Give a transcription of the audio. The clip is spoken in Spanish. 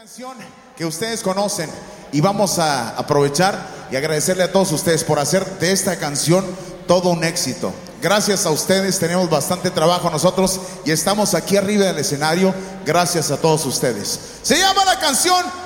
canción que ustedes conocen y vamos a aprovechar y agradecerle a todos ustedes por hacer de esta canción todo un éxito. Gracias a ustedes, tenemos bastante trabajo nosotros y estamos aquí arriba del escenario gracias a todos ustedes. Se llama la canción